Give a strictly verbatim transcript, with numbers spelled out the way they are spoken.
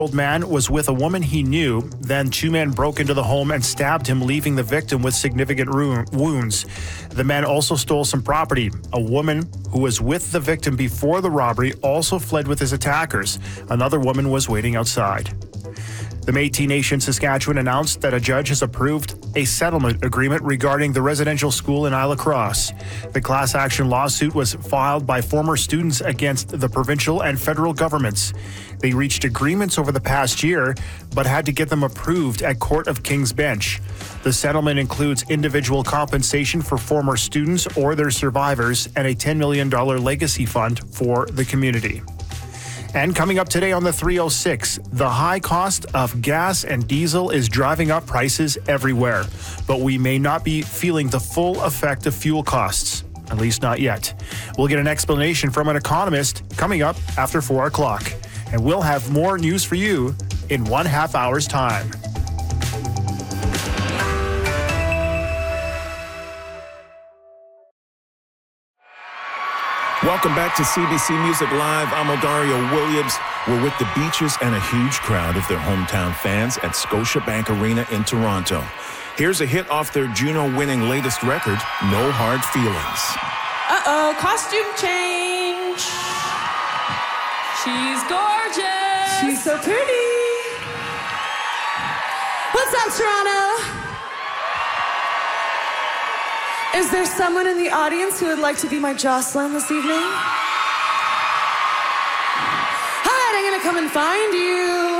Old man was with a woman he knew. Then two men broke into the home and stabbed him, leaving the victim with significant ru- wounds. The men also stole some property. A woman who was with the victim before the robbery also fled with his attackers. Another woman was waiting outside. The Métis Nation Saskatchewan announced that a judge has approved a settlement agreement regarding the residential school in Isla Crosse. The class action lawsuit was filed by former students against the provincial and federal governments. They reached agreements over the past year, but had to get them approved at Court of King's Bench. The settlement includes individual compensation for former students or their survivors and a ten million dollars legacy fund for the community. And coming up today on the three oh six, the high cost of gas and diesel is driving up prices everywhere, but we may not be feeling the full effect of fuel costs, at least not yet. We'll get an explanation from an economist coming up after four o'clock, and we'll have more news for you in one half hour's time. Welcome back to C B C Music Live. I'm Odario Williams. We're with the Beaches and a huge crowd of their hometown fans at Scotiabank Arena in Toronto. Here's a hit off their Juno-winning latest record, No Hard Feelings. Uh-oh, costume change. She's gorgeous. She's so pretty. What's up, Toronto? Is there someone in the audience who would like to be my Jocelyn this evening? All right, I'm gonna come and find you.